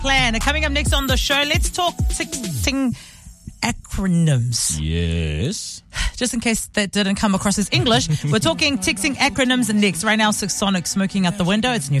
plan. Coming up next on the show, let's talk ticking acronyms. Yes. Just in case that didn't come across as English, we're talking ticking acronyms next. Right now, Six Sonic smoking out the window. It's new.